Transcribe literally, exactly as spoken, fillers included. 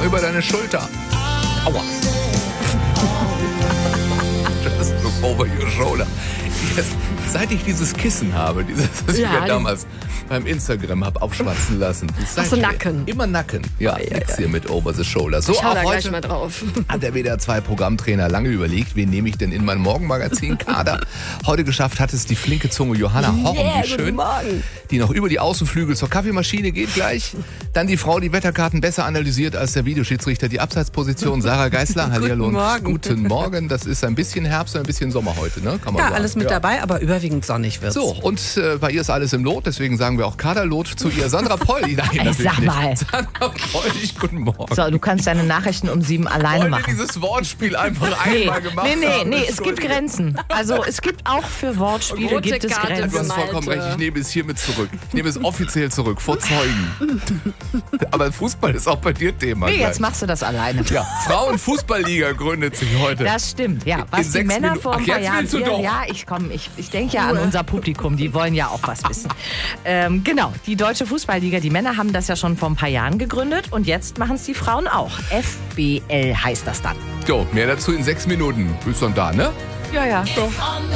über deine Schulter. Aua. Just look over your shoulder. Yes. Seit ich dieses Kissen habe, dieses, das Ja, ich mir damals beim Instagram habe aufschwatzen lassen. Ach so, Nacken. Immer Nacken. Ja, ja, nix ja. hier mit over the shoulder. So, Schau auch da gleich heute mal drauf. hat der W D R zwei Programmtrainer lange überlegt, wen nehme ich denn in mein Morgenmagazin Kader. Heute geschafft hat es die flinke Zunge Johanna Horn, Yeah, wie guten schön, Morgen. die noch über die Außenflügel zur Kaffeemaschine geht gleich. Dann die Frau, die Wetterkarten besser analysiert als der Videoschiedsrichter die Abseitsposition, Sarah Geisler. Hallihallo und Morgen. Guten Morgen. Das ist ein bisschen Herbst und ein bisschen Sommer heute, ne? Kann man Ja, sagen. alles mit dabei, aber überwiegend sonnig wird's. So, und äh, bei ihr ist alles im Lot, deswegen sagen wir auch Kaderlot zu ihr. Sandra Polly. Nein, Ey, natürlich sag nicht. mal. Sandra Polly, guten Morgen. So, du kannst deine Nachrichten um sieben alleine Heute machen. dieses Wortspiel einfach Nee, einmal gemacht nee, nee, haben. nee, es gibt Entschuldige. Grenzen. Also es gibt auch für Wortspiele Rote gibt es Karte Du Grenzen. hast vollkommen Malte. recht, ich nehme es hiermit zurück. Ich nehme es offiziell zurück, vor Zeugen. Aber Fußball ist auch bei dir Thema. Nee, gleich. jetzt machst du das alleine. Ja, Frauenfußballliga gründet sich heute. Das stimmt, ja. Was In die sechs Männer Minuten- vor ein Ach, paar jetzt Jahren... willst du doch. Ja, ich komme, ich, ich denke ja an unser Publikum, die wollen ja auch was wissen. Ähm, genau, die Deutsche Fußballliga, die Männer haben das ja schon vor ein paar Jahren gegründet und jetzt machen es die Frauen auch. F B L heißt das dann. So, mehr dazu in sechs Minuten. Bist du dann da, ne? Ja, ja.